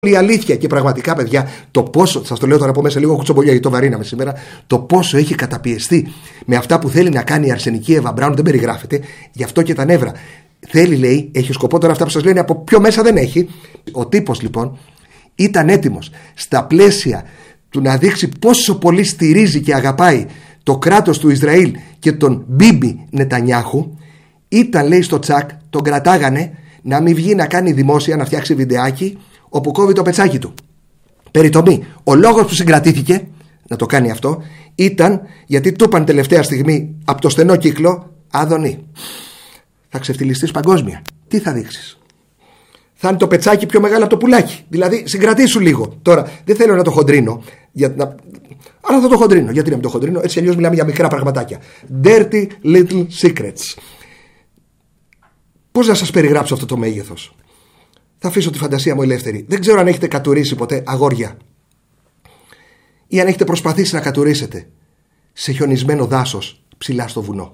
η αλήθεια. Και πραγματικά, παιδιά, το πόσο, σας το λέω τώρα από μέσα λίγο κουτσομπολιά, γιατί το βαρύναμε σήμερα, το πόσο έχει καταπιεστεί με αυτά που θέλει να κάνει η αρσενική Εύα Μπράουν δεν περιγράφεται. Γι' αυτό και τα νεύρα. Θέλει, λέει, έχει σκοπό τώρα αυτά που σας λένε, από πιο μέσα δεν έχει. Ο τύπος λοιπόν ήταν έτοιμος στα πλαίσια του να δείξει πόσο πολύ στηρίζει και αγαπάει το κράτος του Ισραήλ και τον Μπίμπι Νετανιάχου. Ήταν, λέει, στο τσακ, τον κρατάγανε να μην βγει να κάνει δημόσια, να φτιάξει βιντεάκι όπου κόβει το πετσάκι του. Περιτομή. Ο λόγος που συγκρατήθηκε να το κάνει αυτό ήταν γιατί του είπαν τελευταία στιγμή από το στενό κύκλο, Άδωνη, θα ξεφτυλιστείς παγκόσμια. Τι θα δείξεις? Θα είναι το πετσάκι πιο μεγάλο από το πουλάκι. Δηλαδή συγκρατήσου λίγο. Τώρα δεν θέλω να το χοντρίνω, αλλά θα το χοντρίνω. Γιατί να μην το χοντρίνω? Έτσι αλλιώς μιλάμε για μικρά πραγματάκια. Dirty little secrets. Πώς να σας περιγράψω αυτό το μέγεθος? Θα αφήσω τη φαντασία μου ελεύθερη. Δεν ξέρω αν έχετε κατουρίσει ποτέ, αγόρια, ή αν έχετε προσπαθήσει να κατουρίσετε σε χιονισμένο δάσος ψηλά στο βουνό.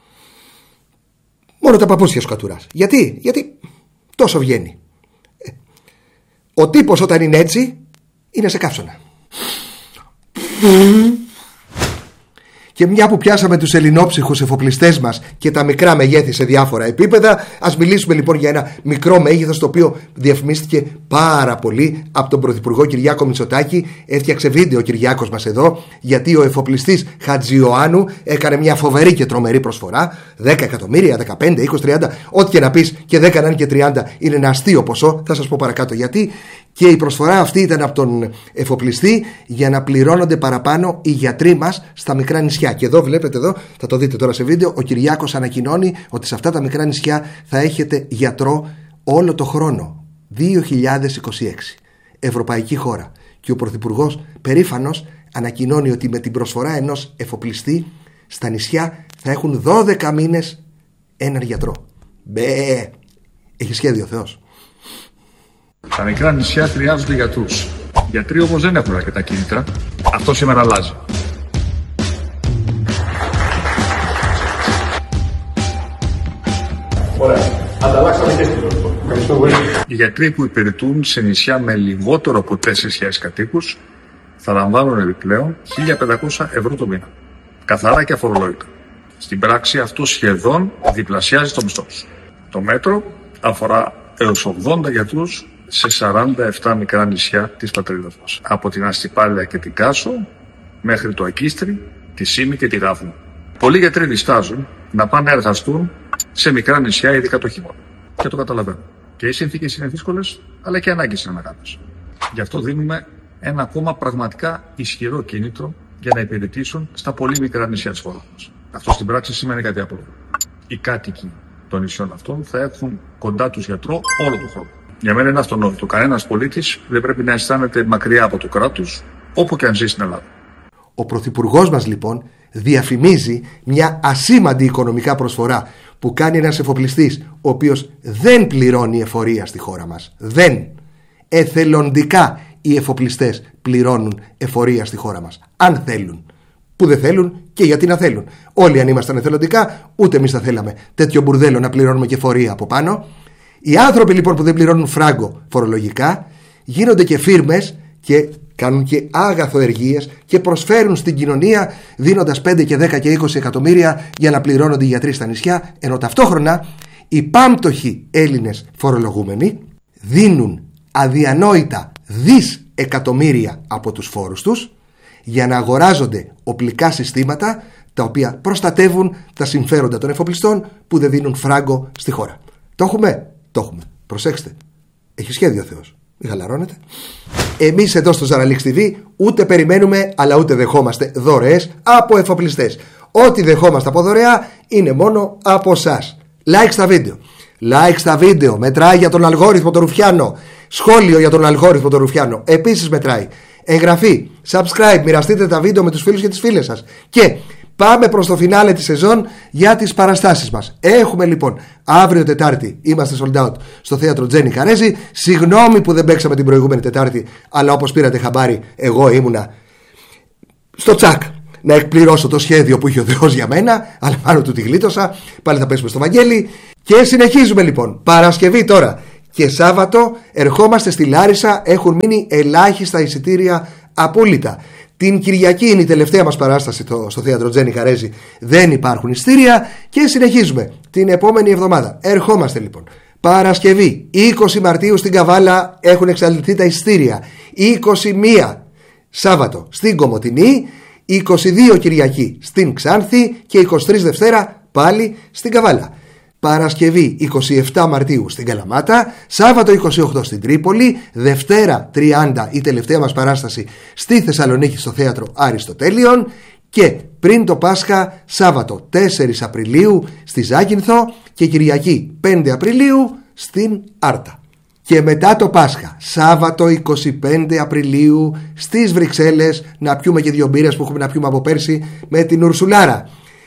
Μόνο τα παπούτσια σου κατουράς. Γιατί τόσο βγαίνει. Ο τύπος όταν είναι έτσι είναι σε καύσωνα. Και μια που πιάσαμε τους ελληνόψυχους εφοπλιστές μας και τα μικρά μεγέθη σε διάφορα επίπεδα, ας μιλήσουμε λοιπόν για ένα μικρό μέγεθος το οποίο διαφημίστηκε πάρα πολύ από τον Πρωθυπουργό Κυριάκο Μητσοτάκη. Έφτιαξε βίντεο ο Κυριάκος μας εδώ, γιατί ο εφοπλιστής Χατζιωάννου έκανε μια φοβερή και τρομερή προσφορά. 10 εκατομμύρια, 15, 20, 30, ό,τι και να πεις, και 10 να είναι και 30 είναι ένα αστείο ποσό. Θα σας πω παρακάτω γιατί. Και η προσφορά αυτή ήταν από τον εφοπλιστή για να πληρώνονται παραπάνω οι γιατροί μας στα μικρά νησιά. Και εδώ βλέπετε, εδώ θα το δείτε τώρα σε βίντεο, ο Κυριάκος ανακοινώνει ότι σε αυτά τα μικρά νησιά θα έχετε γιατρό όλο το χρόνο. 2026, ευρωπαϊκή χώρα. Και ο Πρωθυπουργός περήφανος ανακοινώνει ότι με την προσφορά ενός εφοπλιστή στα νησιά θα έχουν 12 μήνες έναν γιατρό. Μπε, έχει σχέδιο ο Θεός. Τα μικρά νησιά χρειάζονται γιατρούς. Γιατροί όμως δεν έχουν αρκετά κίνητρα. Αυτό σήμερα αλλάζει. Ωραία. Ανταλλάξαμε και στην Ευχαριστώ πολύ. Οι γιατροί που υπηρετούν σε νησιά με λιγότερο από 4.000 κατοίκους θα λαμβάνουν επιπλέον 1.500 ευρώ το μήνα. Καθαρά και αφορολόγητα. Στην πράξη αυτό σχεδόν διπλασιάζει το μισθό τους. Το μέτρο αφορά έως 80 γιατρούς σε 47 μικρά νησιά της πατρίδας μας. Από την Αστυπάλαια και την Κάσο μέχρι το Ακίστρι, τη Σύμη και τη Δάφνη. Πολλοί γιατροί διστάζουν να πάνε να εργαστούν σε μικρά νησιά, ειδικά το χειμώνα. Και το καταλαβαίνω. Και οι συνθήκες είναι δύσκολες, αλλά και οι ανάγκες είναι μεγάλες. Γι' αυτό δίνουμε ένα ακόμα πραγματικά ισχυρό κίνητρο για να υπηρετήσουν στα πολύ μικρά νησιά της χώρας μας. Αυτό στην πράξη σημαίνει κάτι απλό. Οι κάτοικοι των νησιών αυτών θα έχουν κοντά τους γιατρό όλο τον χρόνο. Για μένα είναι αυτονόητο. Κανένας πολίτης δεν πρέπει να αισθάνεται μακριά από το κράτος, όπου και αν ζει στην Ελλάδα. Ο Πρωθυπουργός μας λοιπόν διαφημίζει μια ασήμαντη οικονομικά προσφορά που κάνει ένας εφοπλιστής, ο οποίος δεν πληρώνει εφορία στη χώρα μας. Δεν. Εθελοντικά οι εφοπλιστές πληρώνουν εφορία στη χώρα μας. Αν θέλουν. Που δεν θέλουν και γιατί να θέλουν. Όλοι αν ήμασταν εθελοντικά, ούτε εμείς θα θέλαμε τέτοιο μπουρδέλο να πληρώνουμε και εφορία από πάνω. Οι άνθρωποι λοιπόν που δεν πληρώνουν φράγκο φορολογικά γίνονται και φίρμες και κάνουν και άγαθοεργίες και προσφέρουν στην κοινωνία δίνοντας 5 και 10 και 20 εκατομμύρια για να πληρώνονται οι γιατροί στα νησιά, ενώ ταυτόχρονα οι πάμπτωχοι Έλληνες φορολογούμενοι δίνουν αδιανόητα δισεκατομμύρια από τους φόρους τους για να αγοράζονται οπλικά συστήματα τα οποία προστατεύουν τα συμφέροντα των εφοπλιστών που δεν δίνουν φράγκο στη χώρα. Το έχουμε. Το έχουμε. Προσέξτε. Έχει σχέδιο ο Θεός. Μην χαλαρώνετε. Εμείς εδώ στο Ζαραλίξ TV ούτε περιμένουμε αλλά ούτε δεχόμαστε δωρεές από εφοπλιστές. Ό,τι δεχόμαστε από δωρεά είναι μόνο από εσάς. Like στα βίντεο. Like στα βίντεο. Μετράει για τον αλγόριθμο το Ρουφιάνο. Σχόλιο για τον αλγόριθμο το Ρουφιάνο. Επίσης μετράει. Εγγραφή. Subscribe. Μοιραστείτε τα βίντεο με τους φίλους και τις φίλες σας. Και πάμε προς το φινάλε της σεζόν για τις παραστάσεις μας. Έχουμε λοιπόν αύριο Τετάρτη, είμαστε sold out στο θέατρο Τζένι Καρέζη. Συγγνώμη που δεν παίξαμε την προηγούμενη Τετάρτη, αλλά όπως πήρατε χαμπάρι, εγώ ήμουνα στο τσακ να εκπληρώσω το σχέδιο που είχε ο Θεός για μένα, αλλά μάλλον του τη γλίτωσα. Πάλι θα πέσουμε στο Βαγγέλη. Και συνεχίζουμε λοιπόν. Παρασκευή τώρα. Και Σάββατο ερχόμαστε στη Λάρισα. Έχουν μείνει ελάχιστα εισιτήρια απόλυτα. Την Κυριακή είναι η τελευταία μας παράσταση στο θέατρο Τζένι Καρέζη. Δεν υπάρχουν εισιτήρια και συνεχίζουμε την επόμενη εβδομάδα. Ερχόμαστε λοιπόν Παρασκευή 20 Μαρτίου στην Καβάλα, έχουν εξαντληθεί τα εισιτήρια. 21 Σάββατο στην Κομοτηνή, 22 Κυριακή στην Ξάνθη και 23 Δευτέρα πάλι στην Καβάλα. Παρασκευή 27 Μαρτίου στην Καλαμάτα, Σάββατο 28 στην Τρίπολη, Δευτέρα 30 η τελευταία μας παράσταση στη Θεσσαλονίκη στο θέατρο Αριστοτέλειων και πριν το Πάσχα Σάββατο 4 Απριλίου στη Ζάκυνθο και Κυριακή 5 Απριλίου στην Άρτα. Και μετά το Πάσχα Σάββατο 25 Απριλίου στις Βρυξέλλες να πιούμε και 2 μπύρες που έχουμε να πιούμε από πέρσι με την Ουρσουλάρα.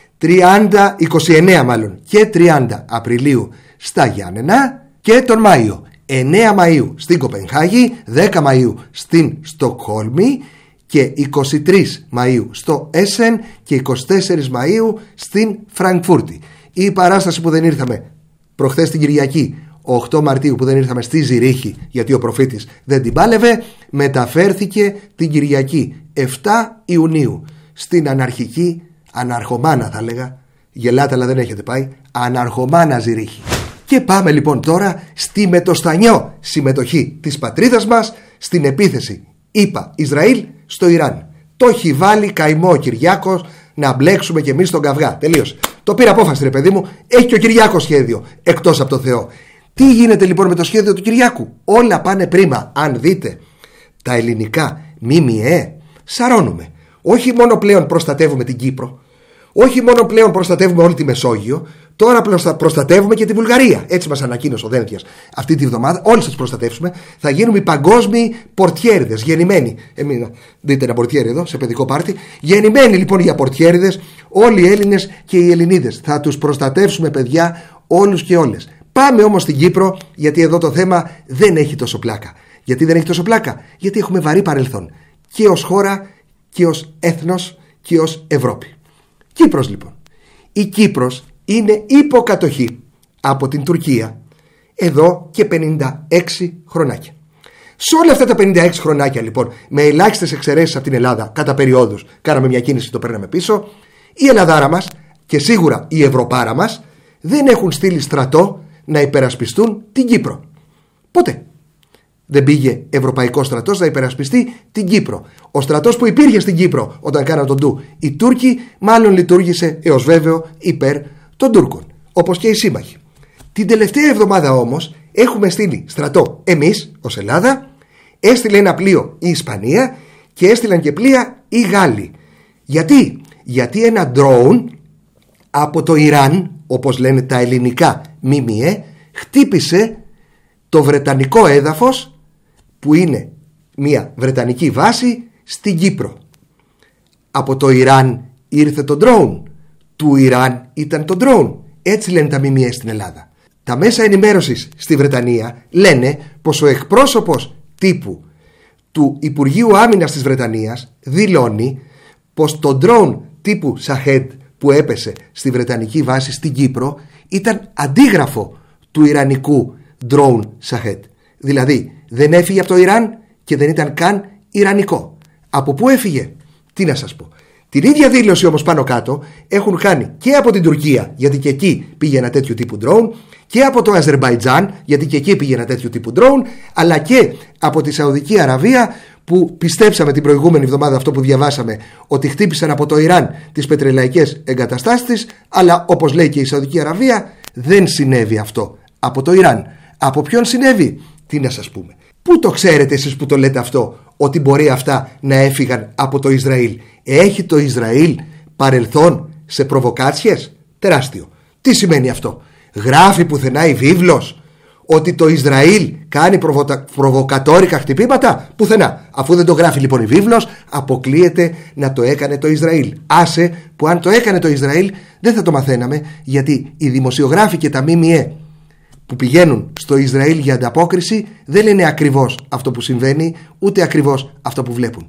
29 μάλλον και 30 Απριλίου στα Γιάννενα και τον Μάιο 9 Μαΐου στην Κοπενχάγη, 10 Μαΐου στην Στοκχόλμη και 23 Μαΐου στο Έσεν και 24 Μαΐου στην Φραγκφούρτη. Η παράσταση που δεν ήρθαμε προχθές την Κυριακή 8 Μαρτίου που δεν ήρθαμε στη Ζηρίχη γιατί ο προφήτης δεν την πάλευε, μεταφέρθηκε την Κυριακή 7 Ιουνίου στην αναρχική Αναρχομάνα θα λέγα, γελάτε αλλά δεν έχετε πάει, Αναρχομάνα Ζηρίχη. Και πάμε λοιπόν τώρα στη μετοστανιό συμμετοχή της πατρίδας μας στην επίθεση ΗΠΑ Ισραήλ στο Ιράν. Το έχει βάλει καημό ο Κυριάκος να μπλέξουμε κι εμείς τον καυγά. Τελείωσε. Το πήρα απόφαση ρε παιδί μου, έχει και ο Κυριάκος σχέδιο εκτός από το Θεό. Τι γίνεται λοιπόν με το σχέδιο του Κυριάκου? Όλα πάνε πρίμα. Αν δείτε τα ελληνικά ΜΜΕ σαρώνουμε. Όχι μόνο πλέον προστατεύουμε την Κύπρο, όχι μόνο πλέον προστατεύουμε όλη τη Μεσόγειο, τώρα προστατεύουμε και τη Βουλγαρία. Έτσι μας ανακοίνωσε ο Δένδιας αυτή τη βδομάδα. Όλοι σας προστατεύσουμε. Θα γίνουμε οι παγκόσμιοι πορτιέριδες. Γεννημένοι. Δείτε ένα πορτιέρι εδώ σε παιδικό πάρτι. Γεννημένοι λοιπόν για πορτιέριδες όλοι οι Έλληνες και οι Ελληνίδες. Θα τους προστατεύσουμε παιδιά όλους και όλες. Πάμε όμως στην Κύπρο γιατί εδώ το θέμα δεν έχει τόσο πλάκα. Γιατί δεν έχει τόσο πλάκα? Γιατί έχουμε βαρύ παρελθόν και ως χώρα και ως έθνος και ως Ευρώπη. Κύπρος λοιπόν. Η Κύπρος είναι υποκατοχή από την Τουρκία εδώ και 56 χρονάκια. Σε όλα αυτά τα 56 χρονάκια λοιπόν, με ελάχιστες εξαιρέσεις από την Ελλάδα, κατά περιόδους κάναμε μια κίνηση, το παίρναμε πίσω, η Ελλαδάρα μας και σίγουρα η Ευρωπάρα μας δεν έχουν στείλει στρατό να υπερασπιστούν την Κύπρο. Ποτέ δεν πήγε ευρωπαϊκός στρατός να υπερασπιστεί την Κύπρο. Ο στρατός που υπήρχε στην Κύπρο όταν κάναν τον ντου οι Τούρκοι, μάλλον λειτουργήσε έως βέβαιο υπέρ των Τούρκων, όπως και οι σύμμαχοι. Την τελευταία εβδομάδα όμως έχουμε στείλει στρατό εμείς ως Ελλάδα, έστειλε ένα πλοίο η Ισπανία και έστειλαν και πλοία οι Γάλλοι. Γιατί ένα drone από το Ιράν, όπως λένε τα ελληνικά ΜΜΕ, χτύπησε το βρετανικό έδαφος που είναι μια βρετανική βάση στην Κύπρο. Από το Ιράν ήρθε το drone, του Ιράν ήταν το drone. Έτσι λένε τα ΜΜΕ στην Ελλάδα. Τα μέσα ενημέρωσης στη Βρετανία λένε πως ο εκπρόσωπος τύπου του Υπουργείου Άμυνας της Βρετανίας δηλώνει πως το drone τύπου Shahed που έπεσε στη βρετανική βάση στην Κύπρο ήταν αντίγραφο του ιρανικού drone Shahed. Δηλαδή δεν έφυγε από το Ιράν και δεν ήταν καν ιρανικό. Από πού έφυγε? Τι να σας πω. Την ίδια δήλωση όμως πάνω κάτω έχουν κάνει και από την Τουρκία, γιατί και εκεί πήγε ένα τέτοιο τύπου drone, και από το Αζερμπαϊτζάν, γιατί και εκεί πήγε ένα τέτοιο τύπου drone, αλλά και από τη Σαουδική Αραβία, που πιστέψαμε την προηγούμενη εβδομάδα αυτό που διαβάσαμε, ότι χτύπησαν από το Ιράν τις πετρελαϊκές εγκαταστάσεις της, αλλά όπως λέει και η Σαουδική Αραβία δεν συνέβη αυτό από το Ιράν. Από ποιον συνέβη? Τι να σας πούμε. Πού το ξέρετε εσείς που το λέτε αυτό, ότι μπορεί αυτά να έφυγαν από το Ισραήλ? Έχει το Ισραήλ παρελθόν σε προβοκάτσιες? Τεράστιο. Τι σημαίνει αυτό? Γράφει πουθενά η βίβλος ότι το Ισραήλ κάνει προβοκατόρικα χτυπήματα? Πουθενά. Αφού δεν το γράφει λοιπόν η βίβλος, αποκλείεται να το έκανε το Ισραήλ. Άσε που αν το έκανε το Ισραήλ δεν θα το μαθαίναμε, γιατί οι δημοσιογράφοι και τα ΜΜΕ που πηγαίνουν στο Ισραήλ για ανταπόκριση δεν λένε ακριβώς αυτό που συμβαίνει, ούτε ακριβώς αυτό που βλέπουν.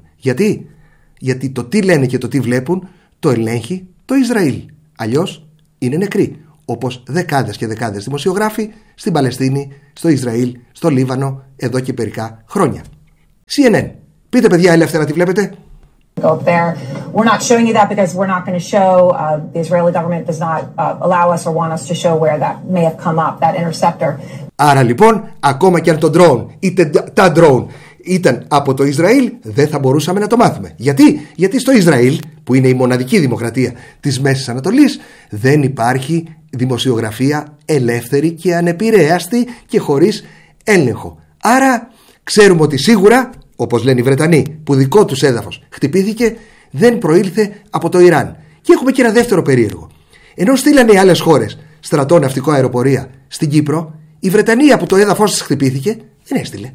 Γιατί το τι λένε και το τι βλέπουν το ελέγχει το Ισραήλ. Αλλιώς είναι νεκροί. όπως δεκάδες και δεκάδες δημοσιογράφοι στην Παλαιστίνη, στο Ισραήλ, στο Λίβανο εδώ και μερικά χρόνια. CNN. Πείτε παιδιά ελεύθερα τι βλέπετε. There. We're not showing you that because we're not going to show, the Israeli government does not allow us or want us to show where that may have come up, that interceptor. Άρα λοιπόν, ακόμα και αν το drone είτε τα drone ήταν από το Ισραήλ, δεν θα μπορούσαμε να το μάθουμε. Γιατί στο Ισραήλ, που είναι η μοναδική δημοκρατία της Μέσης Ανατολής, δεν υπάρχει δημοσιογραφία ελεύθερη και ανεπηρέαστη και χωρίς έλεγχο. Άρα ξέρουμε ότι σίγουρα, όπως λένε οι Βρετανοί, που δικό τους έδαφος χτυπήθηκε, δεν προήλθε από το Ιράν. Και έχουμε και ένα δεύτερο περίεργο. Ενώ στείλανε οι άλλες χώρες στρατό, ναυτικό, αεροπορία στην Κύπρο, η Βρετανία που το έδαφος της χτυπήθηκε δεν έστειλε.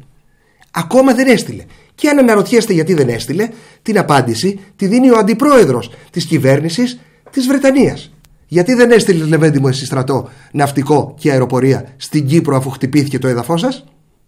Ακόμα δεν έστειλε. Και αν αναρωτιέστε γιατί δεν έστειλε, την απάντηση τη δίνει ο αντιπρόεδρος της κυβέρνησης της Βρετανίας. Γιατί δεν έστειλε, Λεβέντη μου, εσύ στρατό, ναυτικό και αεροπορία στην Κύπρο αφού χτυπήθηκε το έδαφος σας?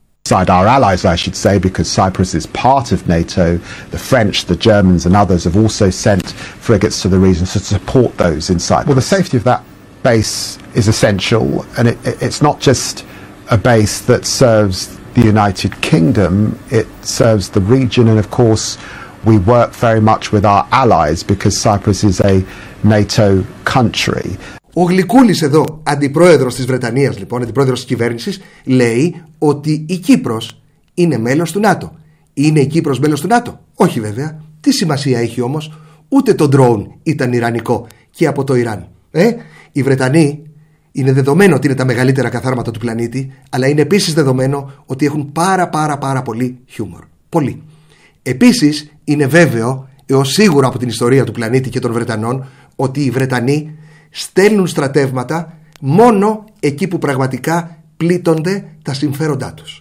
Our allies, I should say, because Cyprus is part of NATO, the French, the Germans and others have also sent frigates to the region to support those in Cyprus. Well, the safety of that base is essential, and it's not just a base that serves the United Kingdom, it serves the region, and of course we work very much with our allies because Cyprus is a NATO country. Ο Γλυκούλης εδώ, αντιπρόεδρος της Βρετανίας, λοιπόν, αντιπρόεδρος της κυβέρνησης, λέει ότι η Κύπρος είναι μέλος του ΝΑΤΟ. Είναι η Κύπρος μέλος του ΝΑΤΟ? Όχι βέβαια. Τι σημασία έχει όμως? Ούτε το drone ήταν ιρανικό και από το Ιράν. Οι Βρετανοί είναι δεδομένο ότι είναι τα μεγαλύτερα καθάρματα του πλανήτη, αλλά είναι επίσης δεδομένο ότι έχουν πάρα πολύ χιούμορ. Πολύ. Επίσης είναι βέβαιο, έως σίγουρο από την ιστορία του πλανήτη και των Βρετανών, ότι οι Βρετανοί στέλνουν στρατεύματα μόνο εκεί που πραγματικά πλήττονται τα συμφέροντά τους.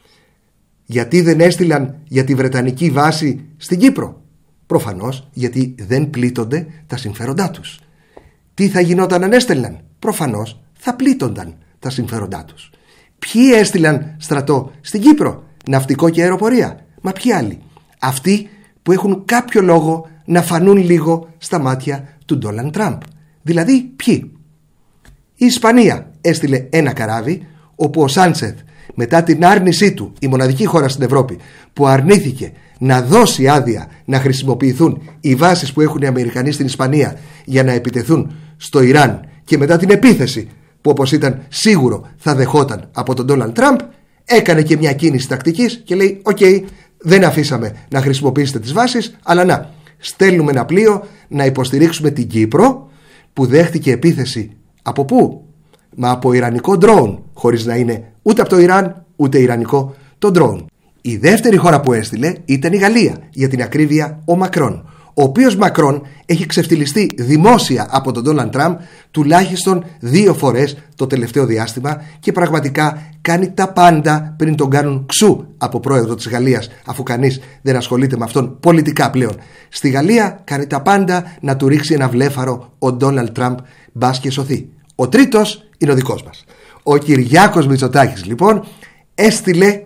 Γιατί δεν έστειλαν για τη βρετανική βάση στην Κύπρο? Προφανώς γιατί δεν πλήττονται τα συμφέροντά τους. Τι θα γινόταν αν έστελναν? Προφανώς θα πλήττονταν τα συμφέροντά τους. Ποιοι έστειλαν στρατό στην Κύπρο? Ναυτικό και αεροπορία. Μα ποιοι άλλοι? Αυτοί που έχουν κάποιο λόγο να φανούν λίγο στα μάτια του Ντόναλντ Τραμπ. Δηλαδή ποιοι? Η Ισπανία έστειλε ένα καράβι όπου ο Σάντσεθ, μετά την άρνησή του, η μοναδική χώρα στην Ευρώπη που αρνήθηκε να δώσει άδεια να χρησιμοποιηθούν οι βάσεις που έχουν οι Αμερικανοί στην Ισπανία για να επιτεθούν στο Ιράν, και μετά την επίθεση που, όπως ήταν σίγουρο, θα δεχόταν από τον Ντόναλντ Τραμπ, έκανε και μια κίνηση τακτικής και λέει: «Οκ, δεν αφήσαμε να χρησιμοποιήσετε τις βάσεις, αλλά να, στέλνουμε ένα πλοίο να υποστηρίξουμε την Κύπρο που δέχτηκε επίθεση». Από πού? Μα από ιρανικό drone, χωρίς να είναι ούτε από το Ιράν ούτε ιρανικό το drone. Η δεύτερη χώρα που έστειλε ήταν η Γαλλία, για την ακρίβεια ο Μακρόν, ο οποίος Μακρόν έχει ξεφτυλιστεί δημόσια από τον Ντόναλντ Τραμπ τουλάχιστον 2 φορές το τελευταίο διάστημα και πραγματικά κάνει τα πάντα πριν τον κάνουν ξού από πρόεδρο της Γαλλίας, αφού κανείς δεν ασχολείται με αυτόν πολιτικά πλέον. Στη Γαλλία κάνει τα πάντα να του ρίξει ένα βλέφαρο ο Ντόναλντ Τραμπ, μπας και σωθεί. Ο τρίτος είναι ο δικός μας. Ο Κυριάκος Μητσοτάκης λοιπόν έστειλε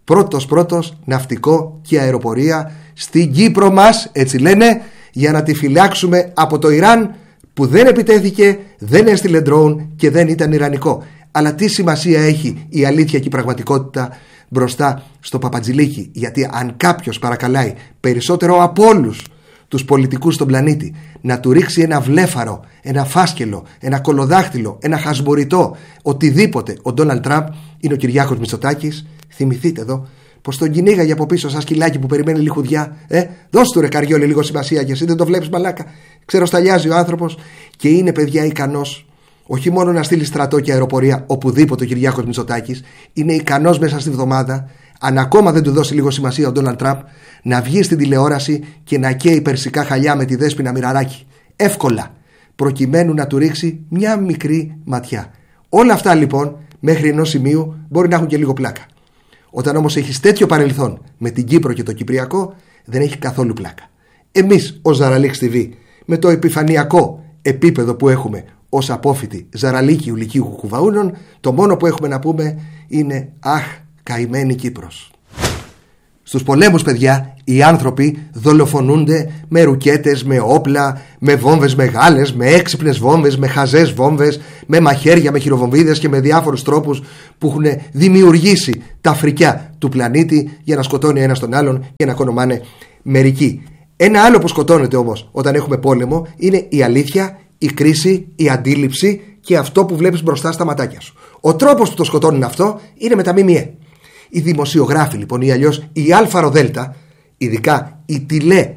πρώτος ναυτικό και αεροπορία στην Κύπρο μας, έτσι λένε, για να τη φυλάξουμε από το Ιράν που δεν επιτέθηκε, δεν έστειλε drone και δεν ήταν ιρανικό. Αλλά τι σημασία έχει η αλήθεια και η πραγματικότητα μπροστά στο παπατζηλίκι? Γιατί αν κάποιος παρακαλάει περισσότερο από όλους τους πολιτικούς στον πλανήτη να του ρίξει ένα βλέφαρο, ένα φάσκελο, ένα κολοδάχτυλο, ένα χασμουριτό, οτιδήποτε, ο Ντόναλντ Τραμπ είναι ο Κυριάκος Μητσοτάκης. Θυμηθείτε εδώ πως τον κυνήγαγε από πίσω σαν σκυλάκι που περιμένει λιχουδιά. Δώσ' του ρε Καριόλη λίγο σημασία, και εσύ δεν το βλέπεις μαλάκα? Ξεροσταλιάζει ο άνθρωπος και είναι, παιδιά, ικανός όχι μόνο να στείλει στρατό και αεροπορία οπουδήποτε ο Κυριάκος Μητσοτάκης, είναι ικανός μέσα στη βδομάδα, αν ακόμα δεν του δώσει λίγο σημασία ο Ντόναλντ Τραμπ, να βγει στην τηλεόραση και να καίει περσικά χαλιά με τη Δέσποινα Μοιραράκη. Εύκολα, προκειμένου να του ρίξει μια μικρή ματιά. Όλα αυτά λοιπόν μέχρι ενός σημείου μπορεί να έχουν και λίγο πλάκα. Όταν όμως έχεις τέτοιο παρελθόν με την Κύπρο και το Κυπριακό, δεν έχει καθόλου πλάκα. Εμείς ως Ζαραλίξ TV, με το επιφανειακό επίπεδο που έχουμε ως απόφοιτοι Ζαραλίκιου Λυκείου Κουκουβαούνων, το μόνο που έχουμε να πούμε είναι «Αχ, καημένη Κύπρος». Στους πολέμους, παιδιά, οι άνθρωποι δολοφονούνται με ρουκέτες, με όπλα, με βόμβες μεγάλες, με έξυπνες βόμβες, με χαζές βόμβες, με μαχαίρια, με χειροβομβίδες και με διάφορους τρόπους που έχουν δημιουργήσει τα φρικιά του πλανήτη για να σκοτώνει ένας τον άλλον και να κονομάνε μερικοί. Ένα άλλο που σκοτώνεται όμως όταν έχουμε πόλεμο είναι η αλήθεια, η κρίση, η αντίληψη και αυτό που βλέπεις μπροστά στα ματάκια σου. Ο τρόπος που το σκοτώνουν αυτό είναι με τα ΜΜΕ. Οι δημοσιογράφοι λοιπόν ή αλλιώς η ΑΡΔ, ειδικά η τηλε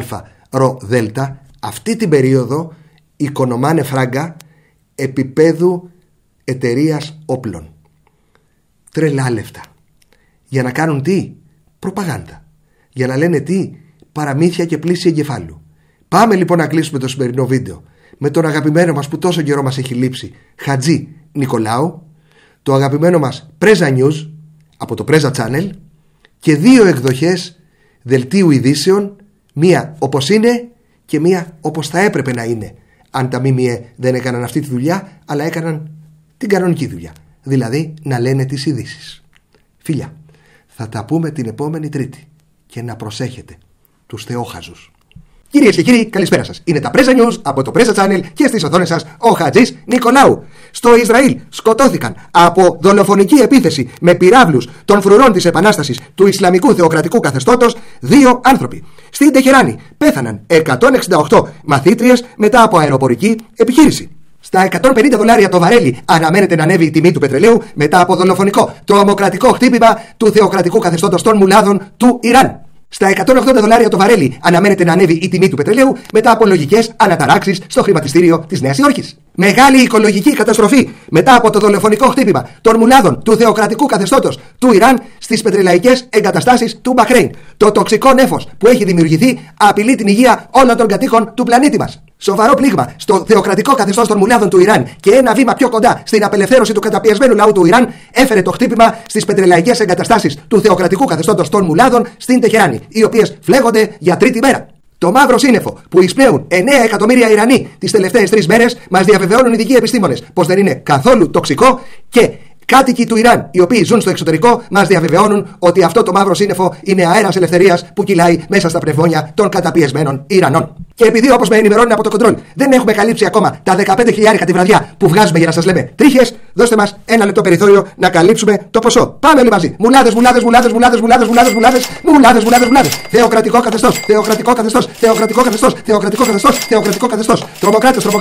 ΑΡΔ, αυτή την περίοδο οικονομάνε φράγκα επίπεδου εταιρείας όπλων. Τρελά λεφτά. Για να κάνουν τι? Προπαγάνδα. Για να λένε τι? Παραμύθια και πλήση εγκεφάλου. Πάμε λοιπόν να κλείσουμε το σημερινό βίντεο με τον αγαπημένο μας που τόσο καιρό μας έχει λείψει, Χατζή Νικολάου, το αγαπημένο μας Πρέζα News από το Πρέζα Channel και δύο εκδοχές δελτίου ειδήσεων, μία όπως είναι και μία όπως θα έπρεπε να είναι αν τα ΜΜΕ δεν έκαναν αυτή τη δουλειά αλλά έκαναν την κανονική δουλειά, δηλαδή να λένε τις ειδήσεις. Φιλιά, θα τα πούμε την επόμενη Τρίτη και να προσέχετε τους θεόχαζους. Κυρίες και κύριοι, καλησπέρα σας. Είναι τα Πρέζα News από το Πρέζα Channel και στις οθόνες σας ο Χατζής Νικολάου. Στο Ισραήλ σκοτώθηκαν από δολοφονική επίθεση με πυράβλους των φρουρών της Επανάστασης του Ισλαμικού Θεοκρατικού Καθεστώτος 2 άνθρωποι. Στην Τεχεράνη πέθαναν 168 μαθήτριες μετά από αεροπορική επιχείρηση. Στα $150 το βαρέλι αναμένεται να ανέβει η τιμή του πετρελαίου μετά από δολοφονικό τρομοκρατικό χτύπημα του θεοκρατικού καθεστώτος των μουλάδων του Ιράν. Στα $180 το βαρέλι αναμένεται να ανέβει η τιμή του πετρελαίου μετά από λογικές αναταράξεις στο χρηματιστήριο της Νέας Υόρκης. Μεγάλη οικολογική καταστροφή μετά από το δολοφονικό χτύπημα των μουλάδων του θεοκρατικού καθεστώτος του Ιράν στις πετρελαϊκές εγκαταστάσεις του Μπαχρέιν. Το τοξικό νέφος που έχει δημιουργηθεί απειλεί την υγεία όλων των κατοίκων του πλανήτη μας. Σοβαρό πλήγμα στο θεοκρατικό καθεστώς των μουλάδων του Ιράν και ένα βήμα πιο κοντά στην απελευθέρωση του καταπιεσμένου λαού του Ιράν έφερε το χτύπημα στις πετρελαϊκές εγκαταστάσεις του θεοκρατικού καθεστώτος των μουλάδων στην Τεχεράνη, οι οποίες φλέγονται για τρίτη μέρα. Το μαύρο σύννεφο που εισπνέουν 9 εκατομμύρια Ιρανοί τις τελευταίες 3 μέρες μας διαβεβαιώνουν ειδικοί επιστήμονες πως δεν είναι καθόλου τοξικό και κάτοικοι του Ιράν, οι οποίοι ζουν στο εξωτερικό, μας διαβεβαιώνουν ότι αυτό το μαύρο σύννεφο είναι αέρας ελευθερίας που κυλάει μέσα στα πνευμόνια των καταπιεσμένων Ιρανών. Και επειδή, όπως με ενημερώνουν από το κοντρόλ, δεν έχουμε καλύψει ακόμα τα 15.000 τη βραδιά που βγάζουμε για να σας λέμε τρίχες, δώστε μας ένα λεπτό περιθώριο να καλύψουμε το ποσό. Πάμε όλοι μαζί. Μουλάδες. Θεοκρατικό καθεστώς. Τρομοκράτες.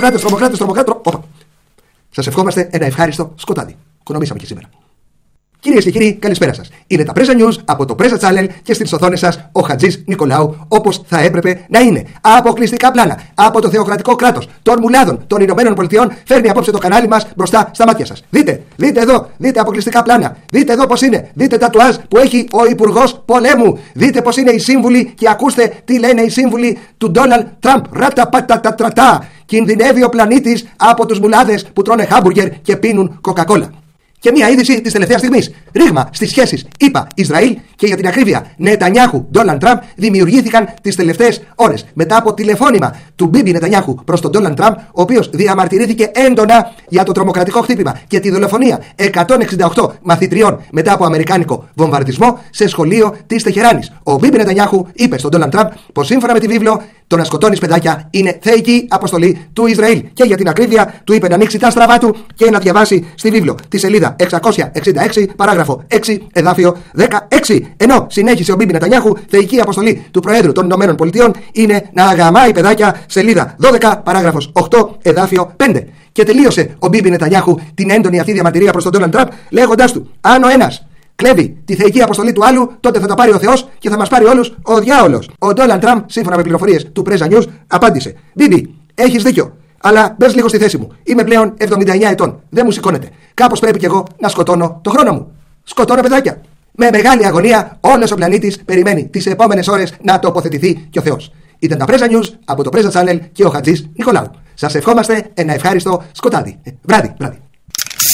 Σας ευχόμαστε ένα ευχάριστο σκοτάδι. Οικονομήσαμε και σήμερα. Κυρίες και κύριοι, καλησπέρα σας. Είναι τα Πρέζα News από το Πρέζα Channel και στις οθόνες σας ο Χατζής Νικολάου, όπως θα έπρεπε να είναι. Αποκλειστικά πλάνα από το θεοκρατικό κράτος των μουλάδων των Ηνωμένων Πολιτειών φέρνει απόψε το κανάλι μας μπροστά στα μάτια σας. Δείτε εδώ, δείτε αποκλειστικά πλάνα. Δείτε εδώ πώς είναι. Δείτε τατουάζ που έχει ο Υπουργός Πολέμου. Δείτε πώς είναι οι σύμβουλοι και ακούστε τι λένε οι σύμβουλοι του Ντόναλντ Τραμπ. Ραταπατατατρατά. Κινδυνεύει ο πλανήτης από τους μουλάδες που τρώνε χάμπουργκερ και πίνουν κοκακόλα. Και μια είδηση της τελευταίας στιγμής. Ρήγμα στις σχέσεις ΗΠΑ-Ισραήλ και για την ακρίβεια Νετανιάχου Ντόναλντ Τραμπ δημιουργήθηκαν τις τελευταίες ώρες. Μετά από τηλεφώνημα του Μπίμπι Νετανιάχου προς τον Ντόναλντ Τραμπ, ο οποίος διαμαρτυρήθηκε έντονα για το τρομοκρατικό χτύπημα και τη δολοφονία 168 μαθητριών μετά από αμερικάνικο βομβαρδισμό σε σχολείο της Τεχεράνης. Ο Μπίμπι Νετανιάχου είπε στον Ντόναλντ Τραμπ πως σύμφωνα με τη βίβλο το να σκοτώνεις παιδάκια είναι θεϊκή αποστολή του Ισραήλ. Και για την ακρίβεια του είπε να ανοίξει τα στραβά του και να διαβάσει στη βίβλο τη σελίδα 666, παράγραφο 6, εδάφιο 16. Ενώ συνέχισε ο Μπίμπι Νετανιάχου, θεϊκή αποστολή του Προέδρου των Ηνωμένων Πολιτειών είναι να αγαμάει παιδάκια, σελίδα 12, παράγραφος 8, εδάφιο 5. Και τελείωσε ο Μπίμπι Νετανιάχου την έντονη αυτή διαμαρτυρία προς τον Ντόναλντ Τραμπ, λέγοντάς του: αν ο ένας κλέβει τη θεϊκή αποστολή του άλλου, τότε θα τα πάρει ο Θεός και θα μας πάρει όλους ο διάολος. Ο Ντόναλντ Τραμπ, σύμφωνα με πληροφορίες του Πρέζα News, απάντησε: Μπίμπι, έχεις δίκιο. Αλλά μπες λίγο στη θέση μου. Είμαι πλέον 79 ετών. Δεν μου σηκώνεται. Κάπως πρέπει κι εγώ να σκοτώνω το χρόνο μου. Σκοτώνω παιδάκια. Με μεγάλη αγωνία, όλος ο πλανήτης περιμένει τις επόμενες ώρες να τοποθετηθεί κι ο Θεός. Ήταν τα Πρέζα News από το Πρέζα Channel και ο Χατζής Νικολάου. Σας ευχόμαστε ένα ευχάριστο σκοτάδι. Βράδυ.